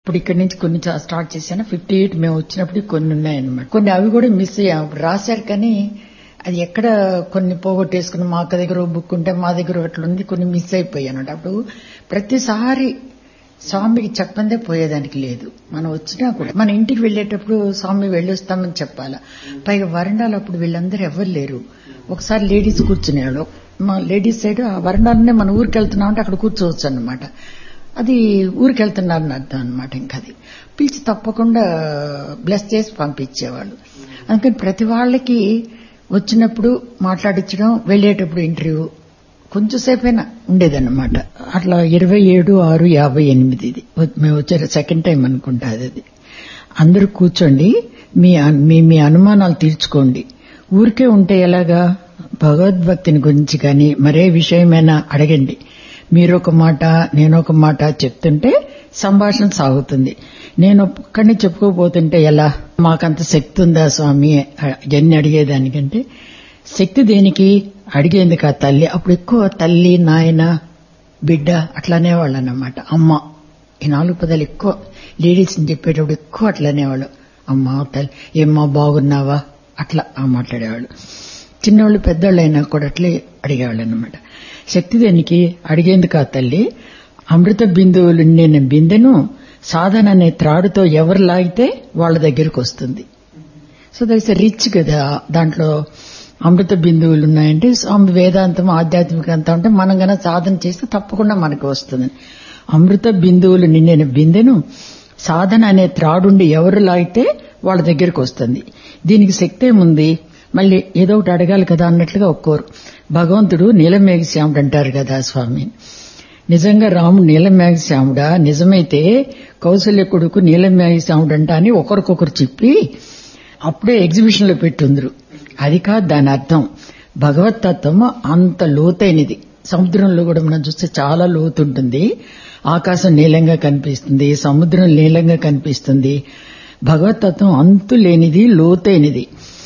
ఇప్పుడు ఇక్కడి నుంచి కొన్ని స్టార్ట్ చేశాను. 58 మేము వచ్చినప్పుడు కొన్ని ఉన్నాయన్నమాట. కొన్ని అవి కూడా మిస్ అయ్యాం. రాశారు కానీ అది ఎక్కడ కొన్ని పోగొట్టేసుకుని మా అక్క దగ్గర బుక్ ఉంటే మా దగ్గర ఒకటి ఉంది, కొన్ని మిస్ అయిపోయాను. అప్పుడు ప్రతిసారి స్వామికి చెప్పందే పోయేదానికి లేదు. మనం వచ్చినా కూడా మన ఇంటికి వెళ్లేటప్పుడు స్వామి వెళ్ళొస్తామని చెప్పాలా. పైగా వరండాలు అప్పుడు వీళ్ళందరూ ఎవరు లేరు. ఒకసారి లేడీస్ కూర్చునేవాడు. మా లేడీస్ సైడ్ ఆ వరండాలనే మన ఊరికి వెళ్తున్నామంటే అక్కడ కూర్చోవచ్చు అన్నమాట. అది ఊరికి వెళ్తున్నారని అర్థం అనమాట. ఇంకా అది పిలిచి తప్పకుండా బ్లెస్ చేసి పంపించేవాళ్ళు. అందుకని ప్రతి వాళ్ళకి వచ్చినప్పుడు మాట్లాడించడం, వెళ్లేటప్పుడు ఇంటర్వ్యూ కొంచెంసేపైనా ఉండేదన్నమాట. అట్లా 27/6/58 ఇది మేము వచ్చే సెకండ్ టైం అనుకుంటా. అది అందరూ కూర్చోండి, మీ అనుమానాలు తీర్చుకోండి. ఊరికే ఉంటే ఎలాగా? భగవద్భక్తిని గురించి కానీ మరే విషయమైనా అడగండి. మీరొక మాట నేనొక మాట చెప్తుంటే సంభాషణ సాగుతుంది. నేను ఒక్కడిని చెప్పుకోపోతుంటే ఎలా? మాకంత శక్తి ఉందా స్వామి జన్ని అడిగేదానికంటే? శక్తి దేనికి? అడిగేందుకు ఆ తల్లి. అప్పుడు ఎక్కువ తల్లి, నాయన, బిడ్డ అట్లానే వాళ్ళు అన్నమాట. అమ్మ, ఈ 4 పదాలు ఎక్కువ లేడీస్ చెప్పేటప్పుడు ఎక్కువ అట్లనేవాళ్ళు. అమ్మ, తల్లి, ఏమ్మా బాగున్నావా, అట్లా మాట్లాడేవాళ్ళు. చిన్నవాళ్ళు పెద్దవాళ్ళు అయినా కూడా అట్లే అడిగేవాళ్ళు అన్నమాట. శక్తి దేనికి? అడిగేందుకు ఆ తల్లి. అమృత బిందువులు నేను బిందెను సాధన అనే త్రాడుతో ఎవరు లాగితే వాళ్ళ దగ్గరకు వస్తుంది. సో దట్ ఇస్ రిచ్ కదా. దాంట్లో అమృత బిందువులు ఉన్నాయంటే స్వామి వేదాంతం, ఆధ్యాత్మికంతా ఉంటే మనం గన సాధన చేస్తే తప్పకుండా మనకు వస్తుంది. అమృత బిందువులు నిండిన బిందెను సాధన అనే త్రాడుండి ఎవరు లాగితే వాళ్ళ దగ్గరకు వస్తుంది. దీనికి శక్తి ఏముంది? మళ్ళీ ఏదో ఒకటి అడగాలి కదా అన్నట్లుగా ఒక్కోరు. భగవంతుడు నీలమేఘశ్యాముడు అంటారు కదా స్వామి. నిజంగా రాముడు నీలమేఘశ్యాముడా? నిజమైతే కౌసల్య కొడుకు నీలమేఘశ్యాముడు అంట అని ఒకరికొకరు చెప్పి అప్పుడే ఎగ్జిబిషన్ లో పెట్టుందరు. అది కాదు దాని అర్థం. భగవతత్వం అంత లోతైనది. సముద్రంలో కూడా మనం చూస్తే చాలా లోతు ఉంటుంది. ఆకాశం నీలంగా కనిపిస్తుంది, సముద్రం నీలంగా కనిపిస్తుంది. భగవతత్వం అంతు లేనిది, లోతైనది.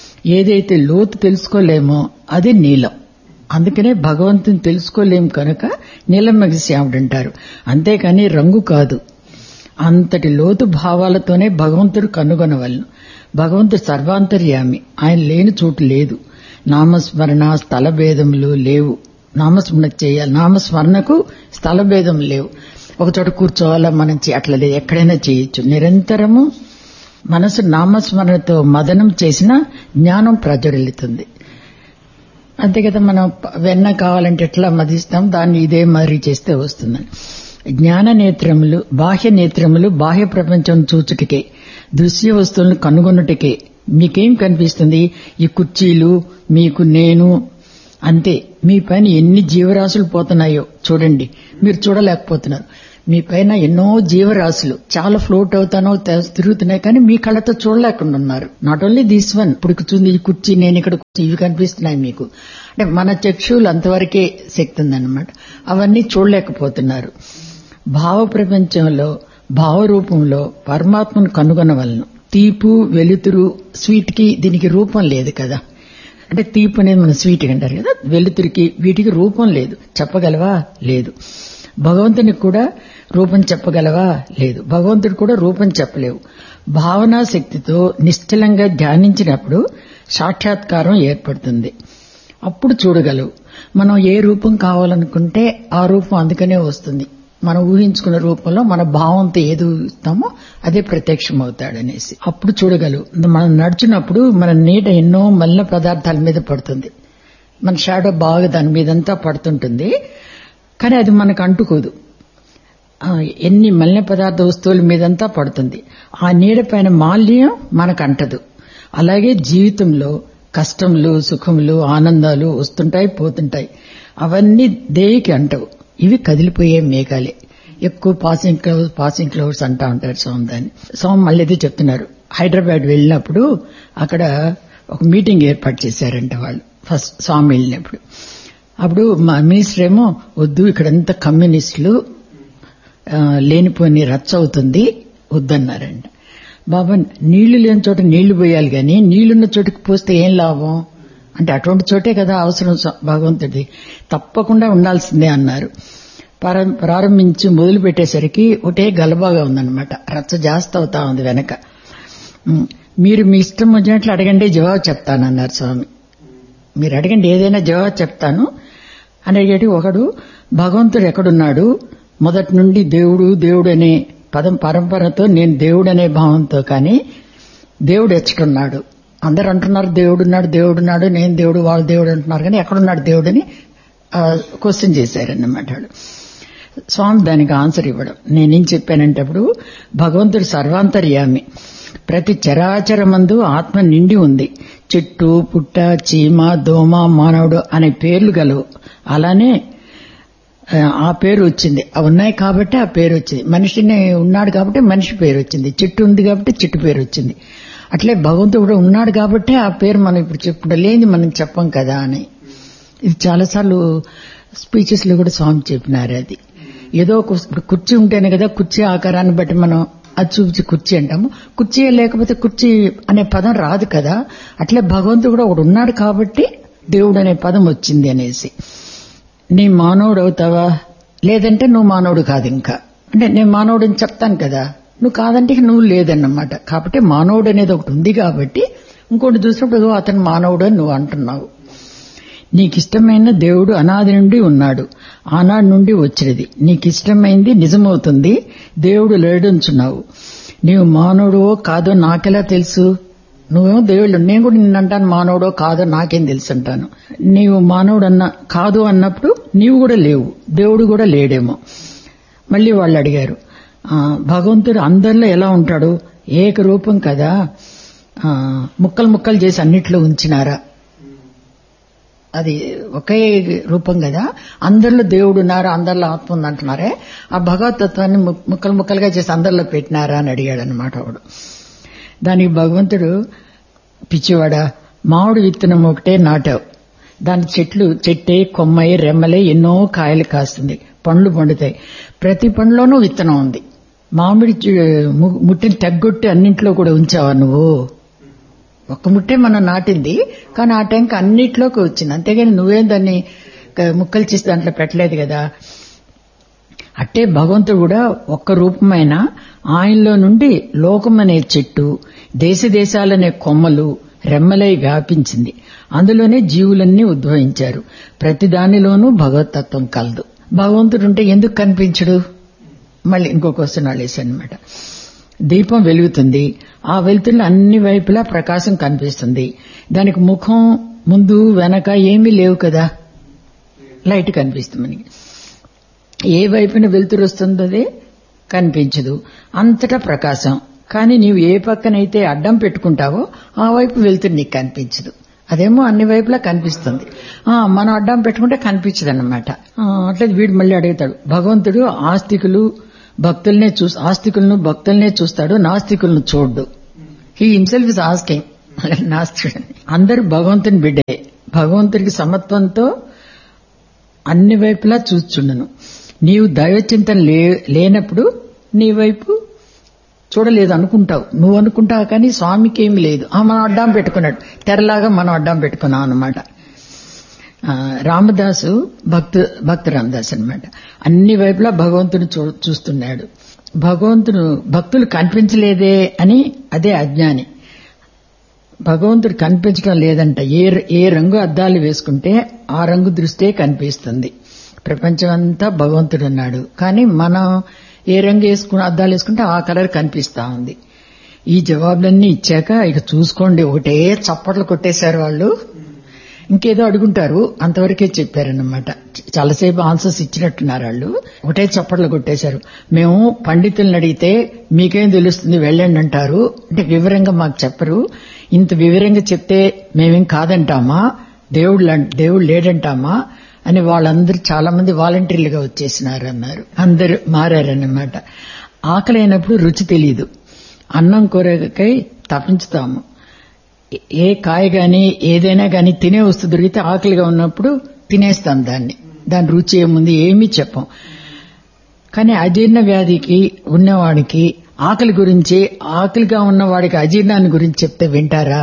ఏదైతే లోతు తెలుసుకోలేమో అది నీలం. అందుకనే భగవంతుని తెలుసుకోలేం కనుక నీలమేఘశ్యాముడు అంటారు. అంతేకాని రంగు కాదు. అంతటి లోతు భావాలతోనే భగవంతుడు కనుగొనవలను. భగవంతుడు సర్వాంతర్యామి. ఆయన లేని చోటు లేదు. నామస్మరణ స్థల భేదములు లేవు. నామస్మరణ చేయాలి, నామస్మరణకు స్థల భేదం లేవు. ఒకచోట కూర్చోవాలా మనం అట్లా లేదు, ఎక్కడైనా చేయొచ్చు. నిరంతరము మనసు నామస్మరణతో మదనం చేసినా జ్ఞానం ప్రజ్వరిల్లుతుంది. అంతే కదా. మనం వెన్న కావాలంటే ఎట్లా మదిస్తాం, దాన్ని ఇదే మరి చేస్తే వస్తుందని. జ్ఞాన నేత్రములు, బాహ్య నేత్రములు బాహ్య ప్రపంచం చూచుటకే, దృశ్య వస్తువులను కనుగొనుటకే. మీకేం కనిపిస్తుంది? ఈ కుర్చీలు, మీకు నేను, అంతే. మీ పైన ఎన్ని జీవరాశులు పోతున్నాయో చూడండి. మీరు చూడలేకపోతున్నారు. మీ పైన ఎన్నో జీవరాశులు చాలా ఫ్లోట్ అవుతానో తిరుగుతున్నాయి, కానీ మీ కళ్ళతో చూడలేకుండా ఉన్నారు. Not only this one. ఇప్పుడు చూడండి, ఈ కుర్చీ, నేను ఇక్కడ ఇవి కనిపిస్తున్నాయి మీకు. అంటే మన చక్షువులు అంతవరకే శక్తి ఉందన్నమాట. అవన్నీ చూడలేకపోతున్నారు. భావ ప్రపంచంలో, భావరూపంలో పరమాత్మను కనుగొనవలను. తీపు, వెలుతురు, స్వీట్ కి దీనికి రూపం లేదు కదా. అంటే తీపు అనేది మన స్వీట్ అంటారు కదా, వెలుతురికి వీటికి రూపం లేదు. చెప్పగలవా? లేదు. భగవంతునికి కూడా రూపం చెప్పగలవా? లేదు. భగవంతుడు కూడా రూపం చెప్పలేవు. భావనా శక్తితో నిశ్చలంగా ధ్యానించినప్పుడు సాక్షాత్కారం ఏర్పడుతుంది. అప్పుడు చూడగలవు. మనం ఏ రూపం కావాలనుకుంటే ఆ రూపం అందుకనే వస్తుంది. మనం ఊహించుకున్న రూపంలో మన భావంతో ఏది ఊహిస్తామో అదే ప్రత్యక్షం అవుతాడనేసి అప్పుడు చూడగలవు. మనం నడిచినప్పుడు మన నీడ ఎన్నో మలిన పదార్థాల మీద పడుతుంది. మన షాడో బాగా దాని మీదంతా పడుతుంటుంది, కానీ అది మనకు అంటుకోదు. ఎన్ని మలిన పదార్థ వస్తువుల మీదంతా పడుతుంది. ఆ నీడ పైన మాలిన్యం మనకు అంటదు. అలాగే జీవితంలో కష్టములు, సుఖములు, ఆనందాలు వస్తుంటాయి, పోతుంటాయి. అవన్నీ దేనికి అంటవు. ఇవి కదిలిపోయే మేఘాలే. ఎక్కువ పాసింగ్ క్లౌడ్స్ అంటా ఉంటారు స్వామి దాన్ని. స్వామి మళ్ళీ ఏదో చెప్తున్నారు. హైదరాబాద్ వెళ్ళినప్పుడు అక్కడ ఒక మీటింగ్ ఏర్పాటు చేశారంట వాళ్ళు. ఫస్ట్ స్వామి వెళ్ళినప్పుడు అప్పుడు మా మినిస్టర్ ఏమో, వద్దు ఇక్కడంతా కమ్యూనిస్టులు, లేనిపోని రచ్చ అవుతుంది, వద్దన్నారంట. బాబా, నీళ్లు లేని చోట నీళ్లు పోయాలి గాని నీళ్లున్న చోటుకు పోస్తే ఏం లాభం? అంటే అటువంటి చోటే కదా అవసరం భగవంతుడి. తప్పకుండా ఉండాల్సిందే అన్నారు. ప్రారంభించి మొదలు పెట్టేసరికి ఒకటే గలబాగా ఉందన్నమాట. రచ్చ జాస్తి అవుతా ఉంది వెనక. మీరు మీ ఇష్టం వచ్చినట్లు అడగండి, జవాబు చెప్తానన్నారు స్వామి. మీరు అడగండి, ఏదైనా జవాబు చెప్తాను అని అడిగేటి. ఒకడు భగవంతుడు ఎక్కడున్నాడు, మొదటి నుండి దేవుడు దేవుడు అనే పదం పరంపరతో నేను దేవుడు అనే భావంతో, కానీ దేవుడు ఎచ్చటున్నాడు. అందరు అంటున్నారు దేవుడున్నాడు దేవుడున్నాడు, నేను దేవుడు వాళ్ళు దేవుడు అంటున్నారు, కానీ ఎక్కడున్నాడు దేవుడని క్వశ్చన్ చేశారన్నమాట. స్వామి దానికి ఆన్సర్ ఇవ్వడం. నేనేం చెప్పానంటే, అప్పుడు భగవంతుడు సర్వాంతర్యామి, ప్రతి చరాచరమందు ఆత్మ నిండి ఉంది. చెట్టు, పుట్ట, చీమ, దోమ, మానవుడు అనే పేర్లు గలవు. అలానే ఆ పేరు వచ్చింది. అవి ఉన్నాయి కాబట్టి ఆ పేరు వచ్చింది. మనిషిని ఉన్నాడు కాబట్టి మనిషి పేరు వచ్చింది. చెట్టు ఉంది కాబట్టి చెట్టు పేరు వచ్చింది. అట్లే భగవంతుడు ఉన్నాడు కాబట్టి ఆ పేరు మనం ఇప్పుడు చెప్పుకుంటా, లేని మనం చెప్పం కదా అని. ఇది చాలాసార్లు స్పీచెస్ లో కూడా స్వామి చెప్పినారు. అది ఏదో కుర్చీ ఉంటేనే కదా కుర్చీ ఆకారాన్ని బట్టి మనం అది చూపించి కుర్చీ అంటాము. కుర్చీ లేకపోతే కుర్చీ అనే పదం రాదు కదా. అట్లే భగవంతుడు కూడా ఒకడు ఉన్నాడు కాబట్టి దేవుడు అనే పదం వచ్చింది అనేసి. నీ మానవుడు అవుతావా, లేదంటే నువ్వు మానవుడు కాదు. ఇంకా అంటే నేను మానవుడు అని చెప్తాను కదా, నువ్వు కాదంటే నువ్వు లేదన్నమాట. కాబట్టి మానవుడు అనేది ఒకటి ఉంది కాబట్టి ఇంకోటి చూసినప్పుడు అతను మానవుడు అని నువ్వు అంటున్నావు. నీకిష్టమైన దేవుడు అనాది నుండి ఉన్నాడు, ఆనాడు నుండి వచ్చినది. నీకిష్టమైంది నిజమవుతుంది, దేవుడు లేడుంచున్నావు. నీవు మానవుడో కాదో నాకెలా తెలుసు? నువ్వేమో దేవుళ్ళు, నేను కూడా నిన్నంటాను మానవుడో కాదో నాకేం తెలుసు అంటాను. నీవు మానవుడు కాదు అన్నప్పుడు నీవు కూడా లేవు, దేవుడు కూడా లేడేమో. మళ్ళీ వాళ్ళు అడిగారు, భగవంతుడు అందరిలో ఎలా ఉంటాడు? ఏకరూపం కదా, ముక్కలు ముక్కలు చేసి అన్నిట్లో ఉంచినారా? అది ఒకే రూపం కదా, అందరిలో దేవుడు ఉన్నారా, అందరిలో ఆత్మ ఉంది అంటున్నారే, ఆ భగవతత్వాన్ని ముక్కలు ముక్కలుగా చేసి అందరిలో పెట్టినారా అని అడిగాడు అనమాట వాడు. దానికి భగవంతుడు, పిచ్చివాడా, మామిడి విత్తనం ఒకటే నాటావు, దాని చెట్టే కొమ్మై రెమ్మలే ఎన్నో కాయలు కాస్తుంది, పండ్లు పండుతాయి, ప్రతి పండ్లోనూ విత్తనం ఉంది. మామిడి ముట్టిని తగ్గొట్టి అన్నింట్లో కూడా ఉంచావా నువ్వు? ఒక్క ముట్టే మనం నాటింది, కానీ ఆ టైంకి అన్నిట్లోకి వచ్చింది, అంతేగాని నువ్వేం దాన్ని ముక్కలు చేసి దాంట్లో పెట్టలేదు కదా. అట్టే భగవంతుడు కూడా ఒక్క రూపమైన ఆయనలో నుండి లోకం అనే చెట్టు, దేశ దేశాలనే కొమ్మలు రెమ్మలై వ్యాపించింది. అందులోనే జీవులన్నీ ఉద్భవించారు. ప్రతి దానిలోనూ భగవతత్వం కలదు. భగవంతుడు ఉంటే ఎందుకు కనిపించడు? మళ్ళీ ఇంకో క్వశ్చన్ అడిగేశానమాట. దీపం వెలుగుతుంది, ఆ వెలుతుల్లో అన్ని వైపులా ప్రకాశం కనిపిస్తుంది. దానికి ముఖం, ముందు, వెనక ఏమీ లేవు కదా, లైట్ కనిపిస్తుంది మనకి. ఏ వైపున వెలుతురు వస్తుందో కనిపించదు, అంతటా ప్రకాశం. కానీ నీవు ఏ పక్కనైతే అడ్డం పెట్టుకుంటావో ఆ వైపు వెలుతురు నీకు కనిపించదు, అదేమో అన్ని వైపులా కనిపిస్తుంది. మనం అడ్డం పెట్టుకుంటే కనిపించదు అన్నమాట. అట్లా వీడు మళ్ళీ అడుగుతాడు, భగవంతుడు ఆస్తికులను భక్తులనే చూస్తాడు, నాస్తికులను చూడ్డు. హీ హిమ్సెల్ఫ్ ఇస్ ఆస్కింగ్, నాస్తికుడు. అందరూ భగవంతుని బిడ్డే, భగవంతుడికి సమత్వంతో అన్ని వైపులా చూచుండను. నీవు దైవచింతన లేనప్పుడు నీ వైపు చూడలేదు అనుకుంటావు, నువ్వు అనుకుంటావు, కానీ స్వామికి ఏమి లేదు. మనం అడ్డం పెట్టుకున్నాడు, తెరలాగా మనం అడ్డం పెట్టుకున్నాం అన్నమాట. రామదాసు భక్త రామదాస్ అన్నమాట. అన్ని వైపులా భగవంతుని చూస్తున్నాడు. భక్తులు కనిపించలేదే అని అదే అజ్ఞాని. భగవంతుడు కనిపించడం లేదంట. ఏ రంగు అద్దాలు వేసుకుంటే ఆ రంగు దృష్టే కనిపిస్తుంది. ప్రపంచం అంతా భగవంతుడు ఉన్నాడు, కానీ మనం ఏ రంగు అద్దాలు వేసుకుంటే ఆ కలర్ కనిపిస్తా ఉంది. ఈ జవాబులన్నీ ఇచ్చాక ఇక చూసుకోండి, ఒకటే చప్పట్లు కొట్టేశారు వాళ్ళు. ఇంకేదో అడుగుంటారు, అంతవరకే చెప్పారన్నమాట. చాలాసేపు ఆన్సర్స్ ఇచ్చినట్టున్నారు వాళ్ళు. ఒకటే చప్పట్లు కొట్టేశారు. మేము పండితులను అడిగితే మీకేం తెలుస్తుంది వెళ్ళండి అంటారు, అంటే వివరంగా మాకు చెప్పరు. ఇంత వివరంగా చెప్తే మేమేం కాదంటామా, దేవుడు లేడంటామా అని వాళ్ళందరూ చాలా మంది వాలంటీర్లుగా వచ్చేసినారు అన్నారు. అందరూ మారారన్నమాట. ఆకలి అయినప్పుడు రుచి తెలియదు, అన్నం కూరకై తప్పించుతాము. ఏ కాయ గాని ఏదైనా గాని తినే వస్తువు దొరికితే ఆకలిగా ఉన్నప్పుడు తినేస్తాం దాని రుచి ఏముంది ఏమీ చెప్పం. కానీ అజీర్ణ వ్యాధికి ఉన్నవాడికి ఆకలిగా ఉన్నవాడికి అజీర్ణాన్ని గురించి చెప్తే వింటారా?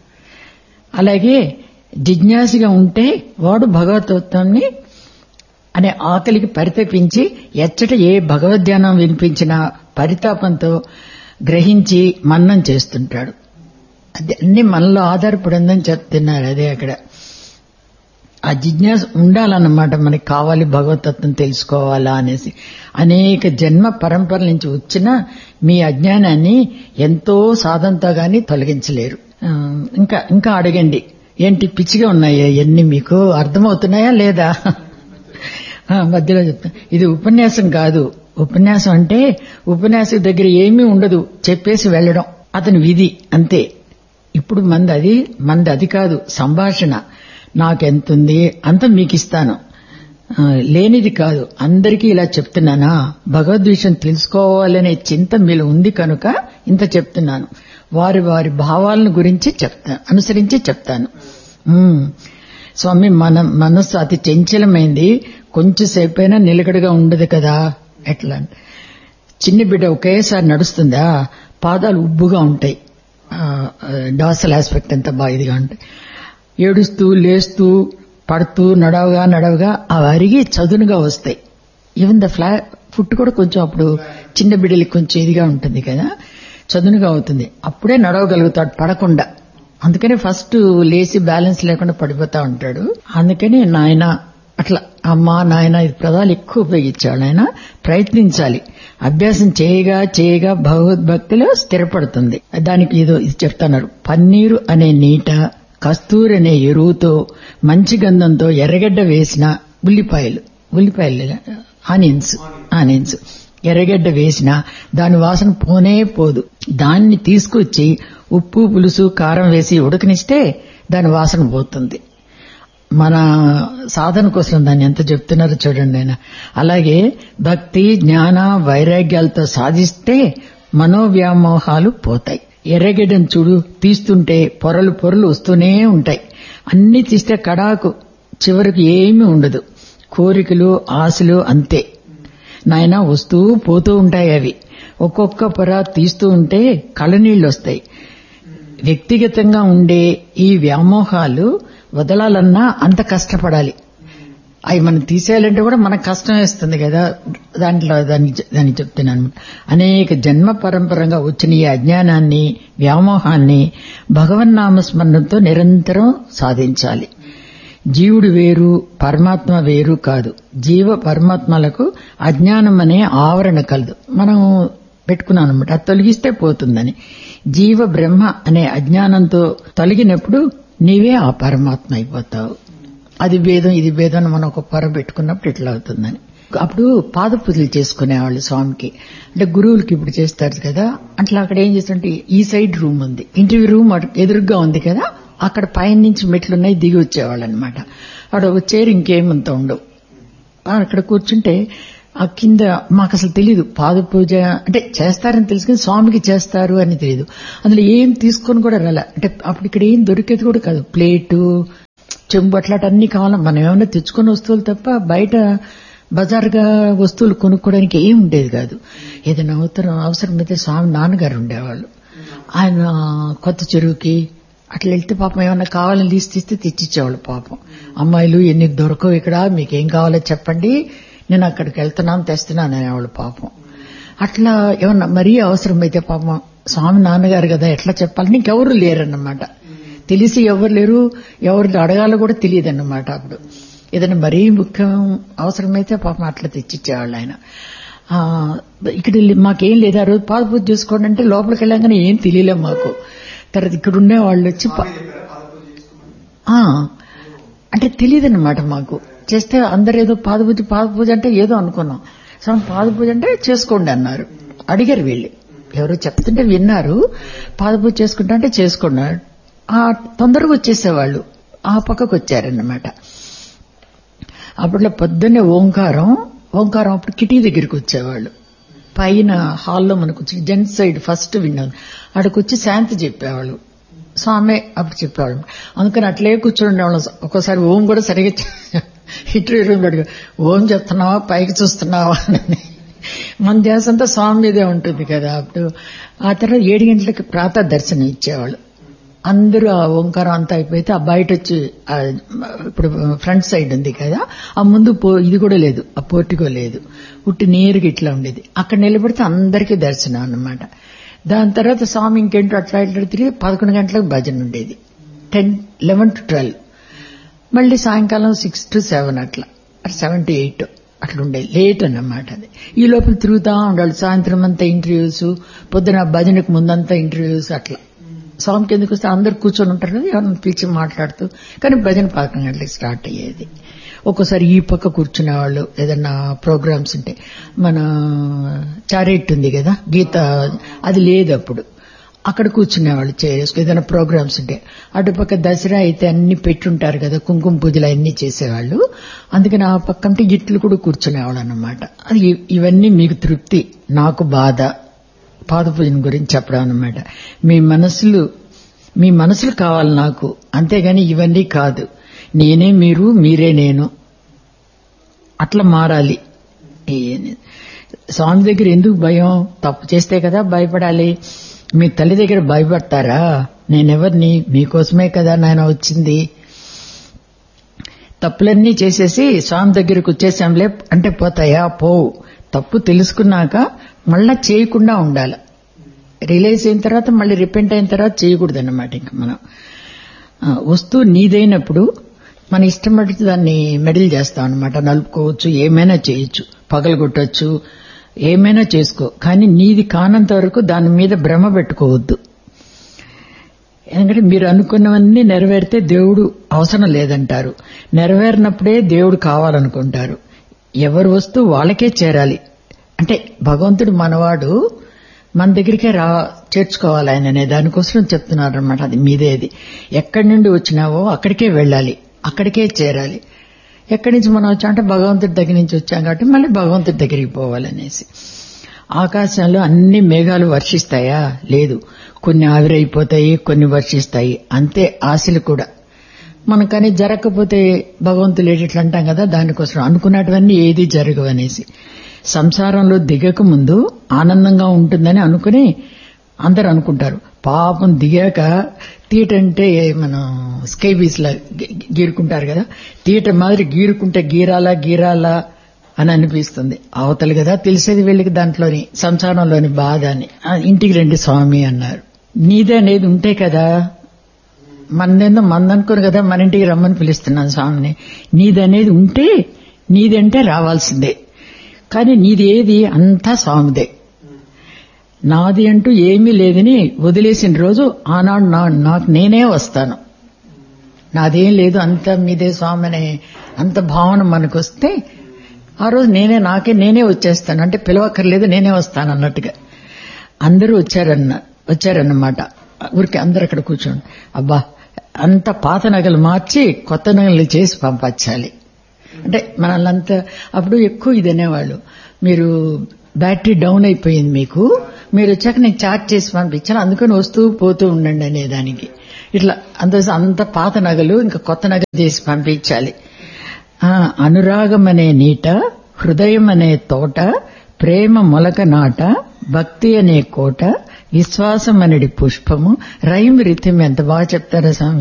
అలాగే జిజ్ఞాసగా ఉంటే వాడు భగవతత్వాన్ని అనే ఆకలికి పరితపించి ఎచ్చట ఏ భగవద్ధ్యానం వినిపించినా పరితాపంతో గ్రహించి మన్నం చేస్తుంటాడు. అది అన్ని మనలో ఆధారపడి ఉందని చెప్తున్నారు. అదే అక్కడ ఆ జిజ్ఞాస ఉండాలన్నమాట. మనకి కావాలి భగవతత్వం తెలుసుకోవాలా అనేసి. అనేక జన్మ పరంపరల నుంచి వచ్చిన మీ అజ్ఞానాన్ని ఎంతో సాధనతో గాని తొలగించలేరు. ఇంకా అడగండి, ఏంటి పిచ్చిగా ఉన్నాయా ఇవన్నీ, మీకు అర్థమవుతున్నాయా లేదా? మధ్యలో చెప్తా, ఇది ఉపన్యాసం కాదు. ఉపన్యాసం అంటే ఉపన్యాసం దగ్గర ఏమీ ఉండదు, చెప్పేసి వెళ్లడం అతని విధి అంతే. ఇప్పుడు మంది అది కాదు, సంభాషణ. నాకెంతుంది అంత మీకు ఇస్తాను, లేనిది కాదు. అందరికీ ఇలా చెప్తున్నానా, భగవద్విషయం తెలుసుకోవాలనే చింత మీలో ఉంది కనుక ఇంత చెప్తున్నాను. వారి వారి భావాలను గురించి అనుసరించి చెప్తాను. స్వామి, మన మనస్సు అతి చంచలమైంది, కొంచెంసేపైనా నిలకడగా ఉండదు కదా. ఎట్లా? చిన్న బిడ్డ ఒకేసారి నడుస్తుందా, పాదాలు ఉబ్బుగా ఉంటాయి, డాసల్ ఆస్పెక్ట్ అంతా బాగా ఇదిగా ఉంటాయి. ఏడుస్తూ లేస్తూ పడుతూ నడవగా అవి అరిగి చదునుగా వస్తాయి. ఈవెన్ ద ఫుట్ కూడా కొంచెం అప్పుడు చిన్న బిడ్డలకి కొంచెం ఇదిగా ఉంటుంది కదా, చదునుగా అవుతుంది. అప్పుడే నడవగలుగుతాడు పడకుండా. అందుకని ఫస్ట్ లేచి బ్యాలెన్స్ లేకుండా పడిపోతా ఉంటాడు. అందుకని నాయన అట్లా అమ్మా నాయన ఇది పదాలు ఎక్కువ ఉపయోగించాడు. ఆయన ప్రయత్నించాలి. అభ్యాసం చేయగా భగవద్భక్తిలో స్థిరపడుతుంది. దానికి ఇది చెప్తున్నారు. పన్నీరు అనే నీట, కస్తూరి అనే ఎరువుతో, మంచి గంధంతో ఎర్రగడ్డ వేసిన ఉల్లిపాయలు ఆనియన్స్ ఎర్రగడ్డ వేసిన దాని వాసన పోనే పోదు. దాన్ని తీసుకొచ్చి ఉప్పు పులుసు కారం వేసి ఉడకనిస్తే దాని వాసన పోతుంది. మన సాధన కోసం దాన్ని ఎంత చెప్తున్నారో చూడండి ఆయన. అలాగే భక్తి జ్ఞాన వైరాగ్యాలతో సాధిస్తే మనోవ్యామోహాలు పోతాయి. ఎర్రగడ్డను చూడు, తీస్తుంటే పొరలు వస్తూనే ఉంటాయి. అన్ని తీస్తే కడాకు, చివరికి ఏమీ ఉండదు. కోరికలు ఆశలు అంతే నాయన, వస్తూ పోతూ ఉంటాయి. అవి ఒక్కొక్క పొర తీస్తూ ఉంటే కళ్ళనీళ్లు వస్తాయి. వ్యక్తిగతంగా ఉండే ఈ వ్యామోహాలు వదలాలన్నా అంత కష్టపడాలి. అవి మనం తీసేయాలంటే కూడా మనకు కష్టం వేస్తుంది కదా. దాన్ని చెప్తున్నాను. అనేక జన్మ పరంపరంగా వచ్చిన ఈ అజ్ఞానాన్ని, వ్యామోహాన్ని భగవన్నామస్మరణతో నిరంతరం సాధించాలి. జీవుడు వేరు, పరమాత్మ వేరు కాదు. జీవ పరమాత్మలకు అజ్ఞానం అనే ఆవరణ కలదు. మనం పెట్టుకున్నాం అనమాట, అది తొలగిస్తే పోతుందని. జీవ బ్రహ్మ అనే అజ్ఞానంతో తొలగినప్పుడు నీవే ఆ పరమాత్మ అయిపోతావు. అది భేదం ఇది భేదం అని మనం ఒక పొర పెట్టుకున్నప్పుడు ఇట్లా అవుతుందని. అప్పుడు పాదపూజలు చేసుకునేవాళ్ళు స్వామికి. అంటే గురువులకి ఇప్పుడు చేస్తారు కదా, అట్లా అక్కడ ఏం చేస్తుంటే ఈ సైడ్ రూమ్ ఉంది, ఇంటర్వ్యూ రూమ్ ఎదురుగా ఉంది కదా, అక్కడ పైన నుంచి మెట్లున్నాయి, దిగి వచ్చేవాళ్ళు అనమాట. అక్కడ ఒక చైర్ ఇంకేమంత ఉండవు. అక్కడ కూర్చుంటే ఆ కింద మాకు అసలు తెలీదు పాదపూజ అంటే చేస్తారని తెలుసు కానీ స్వామికి చేస్తారు అని తెలియదు. అందులో ఏం తీసుకొని కూడా రాలే. అంటే అప్పుడు ఇక్కడ ఏం దొరికేది కూడా కాదు. ప్లేటు, చెంబు అట్లాంటి కావాలి. మనం ఏమైనా తెచ్చుకున్న వస్తువులు తప్ప బయట బజార్గా వస్తువులు కొనుక్కోవడానికి ఏం ఉండేది కాదు. ఏదైనా అవసరమైతే స్వామి నాన్నగారు ఉండేవాళ్ళు. ఆయన కొత్త చెరువుకి అట్లా వెళ్తే పాపం ఏమన్నా కావాలని తీస్తే తెచ్చిచ్చేవాళ్ళు. పాపం అమ్మాయిలు ఎన్ని దొరకవు ఇక్కడ, మీకేం కావాలో చెప్పండి, నేను అక్కడికి వెళ్తున్నాను తెస్తున్నాను అనేవాళ్ళు. పాపం అట్లా ఏమన్నా మరీ అవసరమైతే పాపం స్వామి నాన్నగారు కదా ఎట్లా చెప్పాలి, నీకెవరు లేరన్నమాట. తెలిసి ఎవరు లేరు, ఎవరు అడగాలో కూడా తెలియదు అన్నమాట. అప్పుడు ఏదైనా మరీ ముఖ్యం అవసరమైతే పాపం అట్లా తెచ్చిచ్చేవాళ్ళు ఆయన. ఇక్కడ మాకేం లేదు, ఆ రోజు పాదపూజ చేసుకోండి అంటే లోపలికి వెళ్ళాగానే ఏం తెలియలేం మాకు. తర్వాత ఇక్కడ ఉండే వాళ్ళు వచ్చి అంటే తెలియదన్నమాట మాకు. చేస్తే అందరు ఏదో పాదపూజ అంటే ఏదో అనుకున్నాం. స్వామి పాదపూజ అంటే చేసుకోండి అన్నారు. అడిగారు వీళ్ళు, ఎవరో చెప్తుంటే విన్నారు. పాదపూజ చేసుకుంటా అంటే చేసుకున్నారు. తొందరగా వచ్చేసేవాళ్ళు, ఆ పక్కకు వచ్చారన్నమాట. అప్పట్లో పొద్దున్నే ఓంకారం అప్పుడు కిటికీ దగ్గరికి వచ్చేవాళ్ళు. పైన హాల్లో మనకు వచ్చి జెంట్స్ సైడ్ ఫస్ట్ విన్నాను, అక్కడికి వచ్చి శాంతి చెప్పేవాళ్ళు. స్వామి అప్పుడు చెప్పేవాళ్ళు. అందుకని అట్లే కూర్చొని ఉండేవాళ్ళం. ఒక్కోసారి ఓం కూడా సరిగా ఇటు అడిగా, ఓం చెప్తున్నావా పైకి చూస్తున్నావా అని. మన ధ్యాస అంతా స్వామి మీదే ఉంటుంది కదా. అప్పుడు ఆ తర్వాత 7 గంటలకి ప్రాతः దర్శనం ఇచ్చేవాళ్ళు. అందరూ ఆ ఓంకారం అంతా అయిపోతే ఆ బయట వచ్చి ఇప్పుడు ఫ్రంట్ సైడ్ ఉంది కదా, ఆ ముందు ఇది కూడా లేదు, ఆ పోర్టికో లేదు, ఉట్టి నేరుగా ఇట్లా ఉండేది. అక్కడ నిలబడితే అందరికీ దర్శనం అన్నమాట. దాని తర్వాత స్వామి ఇంకేంటో అట్లా ఇట్లా తిరిగి 11 గంటలకు భజన ఉండేది. 11 to 12. మళ్ళీ సాయంకాలం 6 to 7 అట్లా 7 to 8 అట్లుండేది. లేట్ అన్నమాట అది. ఈ లోపల తిరుగుతా ఉండాలి. సాయంత్రం అంతా ఇంటర్వ్యూస్, పొద్దున భజనకు ముందంతా ఇంటర్వ్యూస్. అట్లా స్వామికి ఎందుకు వస్తే అందరు కూర్చొని ఉంటారు కదా, ఎవరిని పిలిచి మాట్లాడుతూ. కానీ భజన 11 గంటలకు స్టార్ట్ అయ్యేది. ఒక్కోసారి ఈ పక్క కూర్చునేవాళ్ళు, ఏదన్నా ప్రోగ్రామ్స్ ఉంటే. మన చారెట్ ఉంది కదా గీత, అది లేదు అప్పుడు, అక్కడ కూర్చునేవాళ్ళు చేసుకు. ఏదైనా ప్రోగ్రామ్స్ ఉంటే అటుపక్క దసరా అయితే అన్ని పెట్టుంటారు కదా, కుంకుమ పూజలు అన్ని చేసేవాళ్ళు. అందుకని ఆ పక్కంటే ఇట్లు కూడా కూర్చునేవాళ్ళు అన్నమాట. అది ఇవన్నీ మీకు తృప్తి, నాకు బాధ. పాద పూజన గురించి చెప్పడం అన్నమాట. మీ మనసులు కావాలి నాకు, అంతేగాని ఇవన్నీ కాదు. నేనే మీరు, మీరే నేను, అట్లా మారాలి. స్వామి దగ్గర ఎందుకు భయం? తప్పు చేస్తే కదా భయపడాలి. మీ తల్లి దగ్గర భయపడతారా? నేనెవరిని? మీకోసమే కదా నాయన వచ్చింది. తప్పులన్నీ చేసేసి స్వామి దగ్గరకు వచ్చేసాంలే అంటే పోతాయా? పోవు. తప్పు తెలుసుకున్నాక మళ్ళా చేయకుండా ఉండాలి. రియలైజ్ అయిన తర్వాత మళ్ళీ రిపెంట్ అయిన తర్వాత చేయకూడదు అన్నమాట. ఇంకా మనం వస్తువు నీదైనప్పుడు మన ఇష్టం పడితే దాన్ని మెడల్ చేస్తాం అనమాట. నలుపుకోవచ్చు, ఏమైనా చేయొచ్చు, పగలగొట్టచ్చు, ఏమైనా చేసుకో. కానీ నీది కానంత వరకు దాని మీద భ్రమ పెట్టుకోవద్దు. ఎందుకంటే మీరు అనుకున్నవన్నీ నెరవేరితే దేవుడు అవసరం లేదంటారు. నెరవేరినప్పుడే దేవుడు కావాలనుకుంటారు. ఎవరి వస్తువు వాళ్ళకే చేరాలి. అంటే భగవంతుడు మనవాడు, మన దగ్గరికే చేర్చుకోవాలి ఆయననే. దానికోసం చెప్తున్నారు అనమాట. అది మీదేది. ఎక్కడి నుండి వచ్చినావో అక్కడికే వెళ్ళాలి, అక్కడికే చేరాలి. ఎక్కడి నుంచి మనం వచ్చాం అంటే భగవంతుడి దగ్గర నుంచి వచ్చాం కాబట్టి మళ్ళీ భగవంతుడి దగ్గరికి పోవాలనేసి. ఆకాశంలో అన్ని మేఘాలు వర్షిస్తాయా? లేదు. కొన్ని ఆవిరైపోతాయి, కొన్ని వర్షిస్తాయి. అంతే ఆశలు కూడా. మనకని జరగకపోతే భగవంతులు ఏటిట్లు అంటాం కదా, దానికోసం అనుకున్నటువన్నీ ఏది జరగవనేసి. సంసారంలో దిగక ముందు ఆనందంగా ఉంటుందని అనుకుని అందరు అనుకుంటారు. పాపం దిగాక తీటంటే మనం స్కైబీస్ లా గీరుకుంటారు కదా, తీట మాదిరి గీరుకుంటే గీరాలా అని అనిపిస్తుంది. అవతలు కదా తెలిసేది వీళ్ళకి దాంట్లోని సంసారంలోని బాధ అని. ఇంటికి రండి స్వామి అన్నారు. నీదే అనేది ఉంటే కదా, మందేందో మందనుకోరు కదా, మన ఇంటికి రమ్మని పిలుస్తున్నాను స్వామిని. నీదనేది ఉంటే నీదంటే రావాల్సిందే. కానీ నీది ఏది? అంతా స్వామిదే. నాది అంటూ ఏమీ లేదని వదిలేసిన రోజు ఆనాడు నాకు నేనే వస్తాను. నాదేం లేదు, అంతా మీదే స్వామి అనే అంత భావన మనకు వస్తే ఆ రోజు నేనే వచ్చేస్తాను. అంటే పిలవక్కర్లేదు, నేనే వస్తాను అన్నట్టుగా. అందరూ వచ్చారన్నమాట. ఊరికి అందరు అక్కడ కూర్చోండి. అబ్బా, అంత పాత నగలు మార్చి కొత్త నగలు చేసి పంపించాలి అంటే మనల్నంతా. అప్పుడు ఎక్కువ ఇది అనేవాళ్ళు, మీరు బ్యాటరీ డౌన్ అయిపోయింది, మీరు వచ్చాక నేను చార్జ్ చేసి పంపించాను, అందుకని వస్తూ పోతూ ఉండండి అనేదానికి. ఇట్లా అంత పాత నగలు ఇంకా కొత్త నగలు చేసి పంపించాలి. అనురాగం అనే నీట, హృదయం అనే తోట, ప్రేమ మొలక నాట, భక్తి అనే కోట, విశ్వాసం అనేది పుష్పము. రైమ్ రిథం ఎంత బాగా చెప్తారా స్వామి.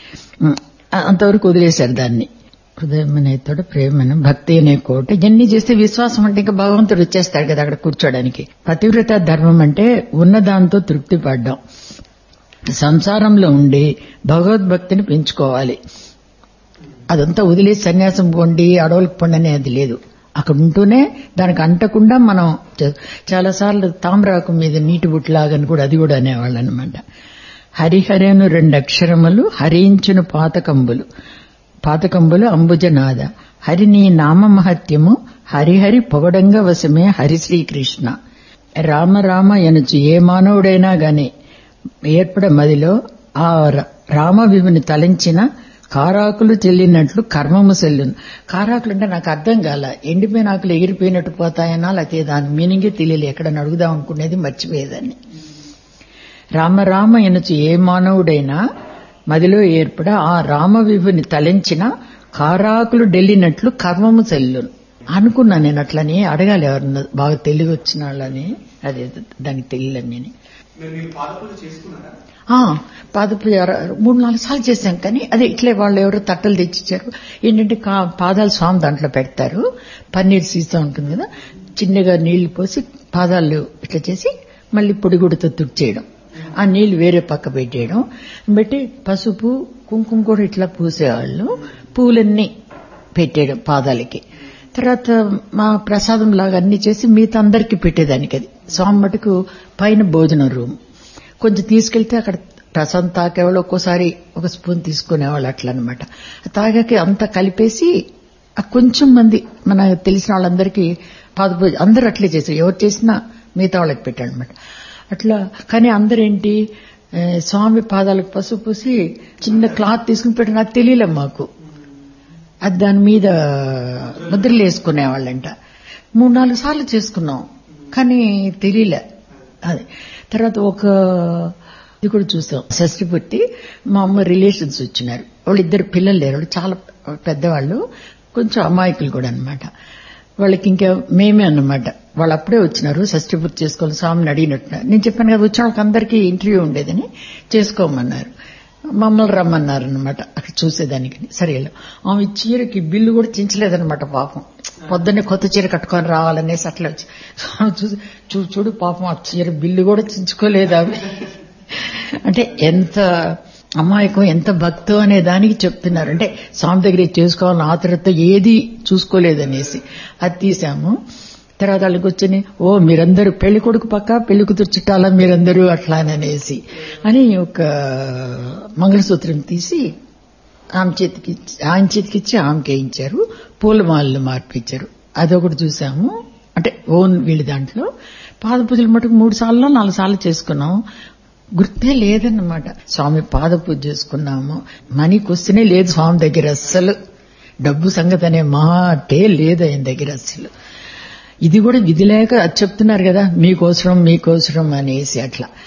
అంతవరకు వదిలేశారు దాన్ని. హృదయం అనే తోట, ప్రేమ అనే, భక్తి అనే కోట. ఇవన్నీ చేస్తే విశ్వాసం అంటే ఇంకా భగవంతుడు వచ్చేస్తాడు కదా అక్కడ కూర్చోడానికి. పతివ్రత ధర్మం అంటే ఉన్నదాంతో తృప్తి పడ్డాం. సంసారంలో ఉండి భగవద్భక్తిని పెంచుకోవాలి. అదంతా వదిలేసి సన్యాసం పొండి అడవులకు పొండి అనేది లేదు. అక్కడ ఉంటూనే దానికి అంటకుండా మనం చాలాసార్లు తామ్రాకు మీద నీటి బుట్లాగని కూడా అది కూడా అనేవాళ్ళు అనమాట. హరిహరేను 2 అక్షరములు హరించును పాతకంబులు అంబుజనాథ. హరి నీ నామ మహత్యము హరిహరి పొగడంగా వశమే హరి శ్రీకృష్ణ. రామ ఎనుచు ఏ మానవుడైనా గాని ఏర్పడ మదిలో ఆ రామ విభుని తలంచిన కారాకులు చెల్లినట్లు కర్మము సెల్లును. కారాకులు అంటే నాకు అర్థం కాల, ఎండిపోయిన ఆకులు ఎగిరిపోయినట్టు పోతాయనా, లేకపోతే దాని మీనింగే తెలియలే. ఎక్కడని అడుగుదాం అనుకునేది మర్చిపోయేదాన్ని. రామ ఎనుచు ఏ మానవుడైనా మదిలో ఏర్పడ ఆ రామ విభుని తలంచిన కారాకులు డెల్లినట్లు కర్మము సెల్లును అనుకున్నా. నేను అట్లని అడగాలి ఎవరన్నా బాగా తెలివి వచ్చిన వాళ్ళని అదే దానికి తెలియలేదు నేను. పాదపూజ 3-4 సార్లు చేశాం. కానీ అదే ఇట్లే వాళ్ళు ఎవరో తట్టలు తెచ్చిచ్చారు. ఏంటంటే పాదాలు స్వామి దాంట్లో పెడతారు, పన్నీర్ సీసా ఉంటుంది కదా, చిన్నగా నీళ్లు పోసి పాదాలు ఇట్లా చేసి మళ్ళీ పొడిగుడితో తుడిచేయడం, ఆ నీళ్లు వేరే పక్క పెట్టేయడం, పెట్టి పసుపు కుంకుమ కూడా ఇట్లా పూసేవాళ్ళు, పూలన్నీ పెట్టేయడం పాదాలకి. తర్వాత మా ప్రసాదం లాగా అన్ని చేసి మిగతా అందరికీ పెట్టేదానికి. అది స్వామి మటుకు పైన భోజనం రూమ్ కొంచెం తీసుకెళ్తే అక్కడ ప్రసాదం తాకేవాళ్ళు, ఒక్కోసారి ఒక స్పూన్ తీసుకునేవాళ్ళు అట్లా అనమాట. తాగాక అంతా కలిపేసి కొంచెం మంది మన తెలిసిన వాళ్ళందరికీ పాదపూజ అందరూ అట్లే చేశారు. ఎవరు చేసినా మిగతా వాళ్ళకి పెట్టాడు అనమాట అట్లా. కానీ అందరేంటి స్వామి పాదాలకు పసుపు పూసి చిన్న క్లాత్ తీసుకుని పెట్టిన నాకు తెలియలే మాకు. అది దాని మీద ముద్రలు వేసుకునేవాళ్ళంట. 3-4 సార్లు చేసుకున్నాం కానీ తెలియలే. అది తర్వాత ఒక ఇది కూడా చూసాం, షష్ఠి పూర్తి. మా అమ్మ రిలేషన్స్ వచ్చినారు, వాళ్ళిద్దరు పిల్లలు లేరు, వాళ్ళు చాలా పెద్దవాళ్ళు, కొంచెం అమాయకులు కూడా అనమాట. వాళ్ళకి ఇంకా మేమే అన్నమాట. వాళ్ళు అప్పుడే వచ్చినారు, షష్ఠి పూర్తి చేసుకోవాలి స్వామిని అడిగినట్టు. నేను చెప్పాను కదా వచ్చిన వాళ్ళకి అందరికీ ఇంటర్వ్యూ ఉండేదని చేసుకోమన్నారు. మమ్మల్ని రమ్మన్నారు అనమాట అక్కడ చూసేదానికి. సరే ఆమె చీరకి బిల్లు కూడా చించలేదనమాట పాపం. పొద్దున్నే కొత్త చీర కట్టుకొని రావాలనేసి అట్లా వచ్చి చూసి చూడు పాపం ఆ చీర బిల్లు కూడా చించుకోలేదు ఆమె. అంటే ఎంత అమాయకం, ఎంత భక్తో అనే దానికి చెప్తున్నారు. అంటే స్వామి దగ్గర చేసుకోవాలని ఆతరతో ఏది చూసుకోలేదనేసి అది తీసాము. తర్వాత వాళ్ళకి వచ్చి మీరందరూ పెళ్లి కొడుకు పక్క పెళ్లి కూతురు చుట్టాలా మీరందరూ అట్లా అనేసి అని ఒక మంగళసూత్రం తీసి ఆయన చేతికి ఇచ్చి ఆమెకి వేయించారు, పూలమాలలు మార్పించారు. అదొకటి చూసాము. అంటే ఓన్ వీళ్ళ దాంట్లో పాదపూజలు మటుకు 3 సార్లు 4 సార్లు చేసుకున్నాం. గుర్తే లేదన్నమాట. స్వామి పాదపూజ చేసుకున్నాము. మనీకి వస్తేనే లేదు స్వామి దగ్గర అస్సలు. డబ్బు సంగతి అనే మాటే లేదు ఆయన దగ్గర అస్సలు. ఇది కూడా విధి లేక చెప్తున్నారు కదా మీకోసరం అనేసి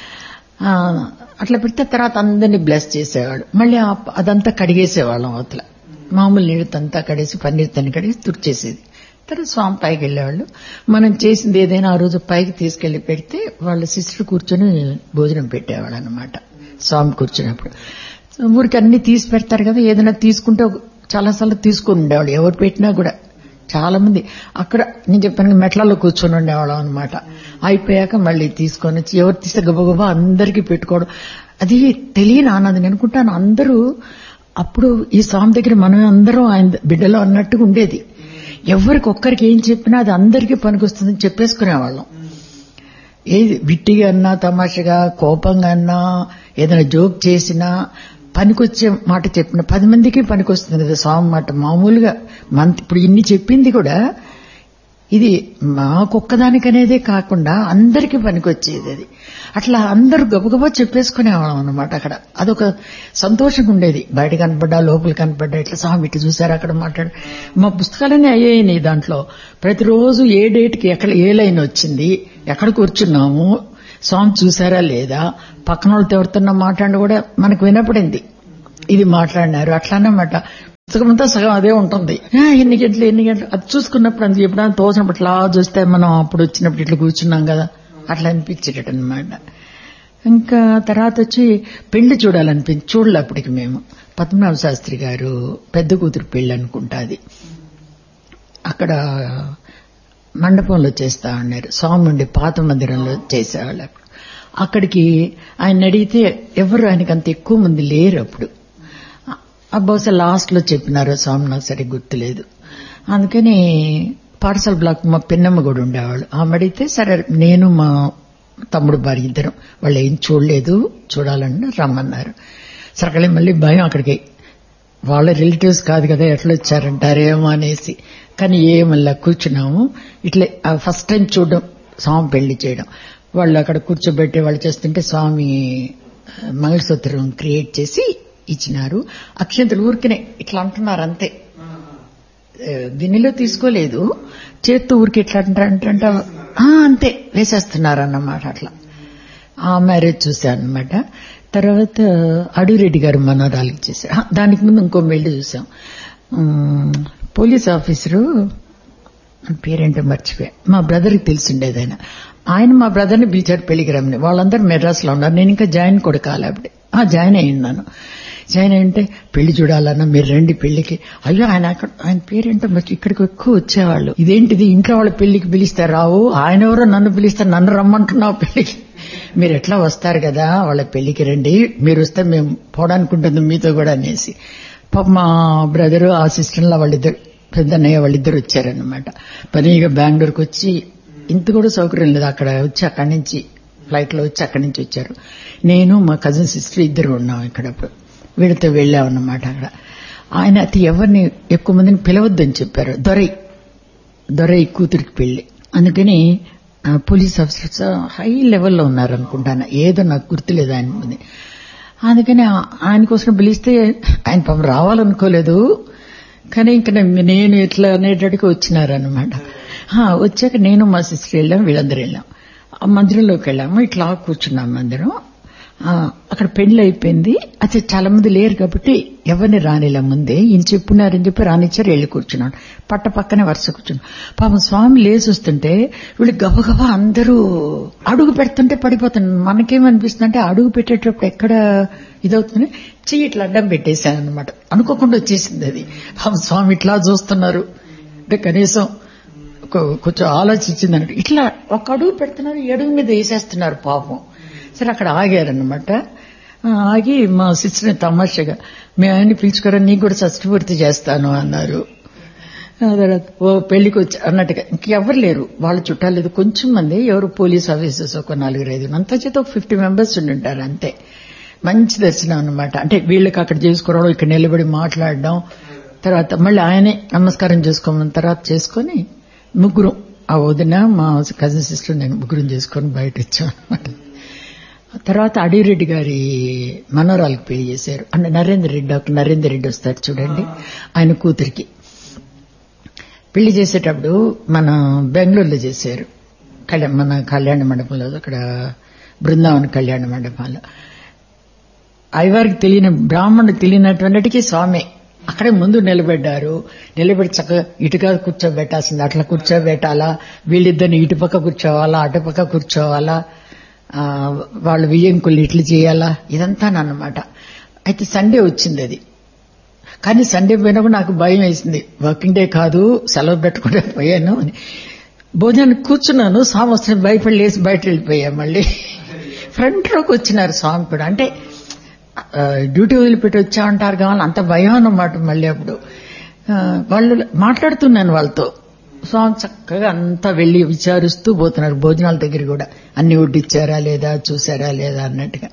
అట్లా పెడితే తర్వాత అందరినీ బ్లెస్ చేసేవాడు. మళ్ళీ అదంతా కడిగేసేవాళ్ళం. అవతల మామూలు నీళ్ళతంతా కడిగేసి పన్నీర్ తని కడిగేసి తుడిచేసేది. తర్వాత స్వామి పైకి వెళ్ళేవాళ్ళు. మనం చేసింది ఏదైనా ఆ రోజు పైకి తీసుకెళ్లి పెడితే వాళ్ళ సిస్టర్ కూర్చొని భోజనం పెట్టేవాళ్ళు అనమాట. స్వామి కూర్చున్నప్పుడు ఊరికి అన్ని తీసి పెడతారు కదా, ఏదైనా తీసుకుంటే చాలాసార్లు తీసుకుని ఉండేవాళ్ళు. ఎవరు పెట్టినా కూడా చాలా మంది అక్కడ నేను చెప్పాను మెట్లలో కూర్చొని ఉండేవాళ్ళం అనమాట. అయిపోయాక మళ్ళీ తీసుకొని వచ్చి ఎవరు తీస్తే గబగబా అందరికీ పెట్టుకోవడం. అది తెలియని ఆనందం. నేను అనుకుంటాను అందరూ అప్పుడు ఈ స్వామి దగ్గర మనం అందరం ఆయన బిడ్డలో అన్నట్టుగా ఉండేది. ఎవరికి ఒక్కరికి ఏం చెప్పినా అది అందరికీ పనికొస్తుందని చెప్పేసుకునేవాళ్ళం. ఏది విట్టిగా అన్నా, తమాషగా, కోపంగా అన్నా, ఏదైనా జోక్ చేసినా పనికొచ్చే మాట చెప్పిన 10 మందికి పనికొస్తుంది కదా స్వామి మాట. మామూలుగా ఇప్పుడు ఇన్ని చెప్పింది కూడా ఇది మాకొక్కదానికనేదే కాకుండా అందరికీ పనికొచ్చేది. అది అట్లా అందరూ గబగబా చెప్పేసుకునేవాళ్ళం అనమాట. అక్కడ అదొక సంతోషంగా ఉండేది. బయట కనపడ్డా లోపల కనపడ్డా ఇట్లా స్వామి ఇట్లా చూసారు అక్కడ మాట్లాడు. మా పుస్తకాలన్నీ అయ్యాయి దాంట్లో. ప్రతిరోజు ఏ డేట్కి ఎక్కడ ఏ లైన్ వచ్చింది, ఎక్కడ కూర్చున్నాము, స్వామి చూసారా లేదా, పక్కన వాళ్ళతో ఎవరితో మాట్లాడి కూడా మనకు వినపడింది. ఇది మాట్లాడినారు అట్లానమాట. పుస్తకమంతా సగం అదే ఉంటుంది. ఎన్ని గంటలు అది చూసుకున్నప్పుడు అది ఎప్పుడైనా తోచినప్పుడు ఇట్లా చూస్తే మనం అప్పుడు వచ్చినప్పుడు ఇట్లా కూర్చున్నాం కదా అట్లా అనిపించేటట్టు అనమాట. ఇంకా తర్వాత వచ్చి పెళ్లి చూడలే అప్పటికి మేము. పద్మనాభ శాస్త్రి గారు పెద్ద కూతురు పెళ్లి అనుకుంటా. అది అక్కడ మండపంలో చేస్తా ఉన్నారు. స్వామి ఉండే పాత మందిరంలో చేసేవాళ్ళు. అక్కడికి ఆయన అడిగితే ఎవరు ఆయనకి అంత ఎక్కువ మంది లేరు అప్పుడు. బహుశా లాస్ట్ లో చెప్పినారో స్వామి నాకు సరిగ్గా గుర్తులేదు. అందుకని పాఠశాల బ్లాక్ మా పిన్నమ్మ కూడా ఉండేవాళ్ళు. ఆమె అడిగితే సరే నేను మా తమ్ముడు భార్య ఇద్దరం, వాళ్ళు ఏం చూడలేదు, చూడాలని రమ్మన్నారు. సరే మళ్ళీ భయం అక్కడికి. వాళ్ళ రిలేటివ్స్ కాదు కదా ఎట్లా వచ్చారంటారేమో అనేసి. కానీ ఏమల్లా కూర్చున్నాము. ఇట్లే ఫస్ట్ టైం చూడడం స్వామి పెళ్లి చేయడం. వాళ్ళు అక్కడ కూర్చోబెట్టి వాళ్ళు చేస్తుంటే స్వామి మంగళసూత్రం క్రియేట్ చేసి ఇచ్చినారు. అక్షంతలు ఊరికినే ఇట్లా అంటున్నారు అంతే, గిన్నెలో తీసుకోలేదు, చేత్తో ఊరికి ఎట్లా అంటారంట అంతే వేసేస్తున్నారు అన్నమాట. అట్లా ఆ మ్యారేజ్ చూశాను అనమాట. తర్వాత అడవిరెడ్డి గారు మనోరాలకి చేశారు. దానికి ముందు ఇంకో పెళ్లి చూసాం. పోలీస్ ఆఫీసరు పేరేంటో మర్చిపోయా. మా బ్రదర్కి తెలిసిండేది ఆయన మా బ్రదర్ని పిలిచారు పెళ్లికి రమ్మని. వాళ్ళందరూ మెడ్రాస్ లో ఉన్నారు. నేను ఇంకా జాయిన్ కూడా కాలే అప్పుడే. జాయిన్ అయ్యిందాను. జాయిన్ అయింటే పెళ్లి చూడాలన్నా మీరు రండి పెళ్లికి. అయ్యో ఆయన పేరేంటో మర్చి ఇక్కడికి ఎక్కువ వచ్చేవాళ్ళు. ఇదేంటిది ఇంట్లో వాళ్ళ పెళ్లికి పిలిస్తారు రావు, ఆయన ఎవరో నన్ను పిలిస్తారు, నన్ను రమ్మంటున్నావు పెళ్లికి, మీరు ఎట్లా వస్తారు కదా వాళ్ళ పెళ్లికి రండి, మీరు వస్తే మేము పోవడానికి ఉంటుంది మీతో కూడా అనేసి. మా బ్రదరు ఆ సిస్టర్లో వాళ్ళిద్దరు పెద్దన్నయ్య వాళ్ళిద్దరు వచ్చారనమాట. పనిగా బెంగళూరుకి వచ్చి ఇంత కూడా సౌకర్యం లేదు, అక్కడ వచ్చి అక్కడి నుంచి ఫ్లైట్ లో వచ్చి అక్కడి నుంచి వచ్చారు. నేను మా కజిన్ సిస్టర్ ఇద్దరు ఉన్నాం ఇక్కడ. వీళ్ళతో వెళ్ళామన్నమాట. అక్కడ ఆయన అతి ఎవరిని ఎక్కువ మందిని పిలవద్దని చెప్పారు. దొరై కూతురికి పెళ్లి. అందుకని పోలీస్ ఆఫీసర్స్ హై లెవెల్లో ఉన్నారనుకుంటాను, ఏదో నాకు గుర్తులేదు ఆయన ముందు. అందుకని ఆయన కోసం పిలిస్తే ఆయన పాపం రావాలనుకోలేదు, కానీ ఇంక నేను ఇట్లా అనేటట్టుగా వచ్చినారనమాట. వచ్చాక నేను మా సిస్టర్ వెళ్ళాం, వీళ్ళందరూ వెళ్ళాం. మందిరంలోకి వెళ్ళాము, ఇట్లా కూర్చున్నాం అందరం. అక్కడ పెళ్లి అయిపోయింది. అది చాలా మంది లేరు కాబట్టి ఎవరిని రానిలా ముందే ఈయన చెప్పున్నారని చెప్పి రానిచ్చారు. వెళ్ళి కూర్చున్నాడు. పక్కనే వరుస కూర్చున్నాం. పాపం స్వామి లేచి వస్తుంటే వీళ్ళు గబగబా అందరూ అడుగు పెడుతుంటే పడిపోతున్నాను. మనకేమనిపిస్తుందంటే అడుగు పెట్టేటప్పుడు ఎక్కడ ఇదవుతుంది, చెయ్యి ఇట్లా అడ్డం పెట్టేశాను అనమాట. అనుకోకుండా వచ్చేసింది అది. పాపం స్వామి ఇట్లా చూస్తున్నారు అంటే కనీసం కొంచెం ఆలోచించింది అన్నట్టు. ఇట్లా ఒక అడుగు పెడుతున్నారు, అడుగు మీద వేసేస్తున్నారు పాపం. సరే అక్కడ ఆగారనమాట. ఆగి మా సిస్టర్ని తమాషగా మేము ఆయన్ని పిలుచుకోరా, నీకు కూడా షష్ఠపూర్తి చేస్తాను అన్నారు. ఓ పెళ్లికి వచ్చి అన్నట్టుగా ఇంకెవరు లేరు, వాళ్ళ చుట్టాలు లేదు, కొంచెం మంది ఎవరు పోలీస్ ఆఫీసర్స్ ఒక 4-5 అంతా చేత ఒక 50 మెంబర్స్ ఉండుంటారు అంతే. మంచి దర్శనం అనమాట. అంటే వీళ్ళకి అక్కడ చేసుకోవడం, ఇక్కడ నిలబడి మాట్లాడడం, తర్వాత మళ్ళీ ఆయనే నమస్కారం చేసుకోమన్న తర్వాత చేసుకుని ముగ్గురు, ఆ వదిన మా కజిన్ సిస్టర్ నేను ముగ్గురం చేసుకుని బయట వచ్చాం అనమాట. తర్వాత అడిరెడ్డి గారి మనోరాలకు పెళ్లి చేశారు. అంటే డాక్టర్ నరేందర్ రెడ్డి వస్తారు చూడండి, ఆయన కూతురికి పెళ్లి చేసేటప్పుడు మన బెంగళూరులో చేశారు. మన కళ్యాణ మండపంలో, అక్కడ బృందావన కళ్యాణ మండపంలో. అయ్యవారికి తెలియని బ్రాహ్మణుడికి తెలియనటువంటికి స్వామి అక్కడే ముందు నిలబెట్టారు. నిలబెట్టి చక్కగా ఇటుగా కూర్చోబెట్టాల్సింది, అట్లా కూర్చోబెట్టాలా, వీళ్ళిద్దరిని ఇటుపక్క కూర్చోవాలా అటుపక్క కూర్చోవాలా, వాళ్ళు వియ్యంకులు ఇట్లు చేయాలా, ఇదంతా అన్నమాట. అయితే సండే వచ్చింది అది. కానీ సండే పోయినా కూడా నాకు భయం వేసింది. వర్కింగ్ డే కాదు, సెలవు పెట్టుకుంటే పోయాను అని. భోజనానికి కూర్చున్నాను, స్వామి వస్తున్న భయపడి లేసి బయట వెళ్ళిపోయా. మళ్ళీ ఫ్రంట్ రోకి వచ్చినారు స్వామి కూడా. అంటే డ్యూటీ వదిలిపెట్టి వచ్చామంటారు కావాలి, అంత భయం అన్నమాట. మళ్ళీ అప్పుడు వాళ్ళు మాట్లాడుతున్నాను వాళ్ళతో, స్వామి చక్కగా అంతా వెళ్లి విచారిస్తూ పోతున్నారు. భోజనాల దగ్గర కూడా అన్ని వడ్డిచ్చారా లేదా, చూసారా లేదా అన్నట్టుగా.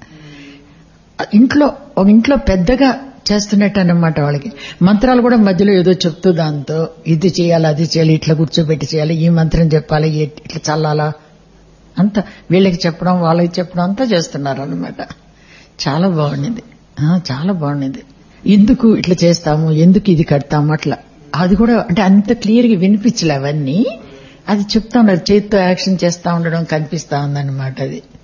ఇంట్లో పెద్దగా చేస్తున్నట్టు అన్నమాట. వాళ్ళకి మంత్రాలు కూడా మధ్యలో ఏదో చెప్తూ దాంతో ఇది చేయాలి అది చేయాలి, ఇట్లా కూర్చోబెట్టి చేయాలి, ఈ మంత్రం చెప్పాలి, ఇట్లా చల్లాలా, అంతా వీళ్ళకి చెప్పడం వాళ్ళకి చెప్పడం అంతా చేస్తున్నారు అన్నమాట. చాలా బాగుండింది, చాలా బాగుండింది. ఎందుకు ఇట్లా చేస్తాము, ఎందుకు ఇది కడతాము, అట్లా అది కూడా అంటే అంత క్లియర్ గా వినిపించలే అవన్నీ. అది చెప్తా ఉన్నారు, చేతితో యాక్షన్ చేస్తా ఉండడం కనిపిస్తా ఉందన్నమాట అది.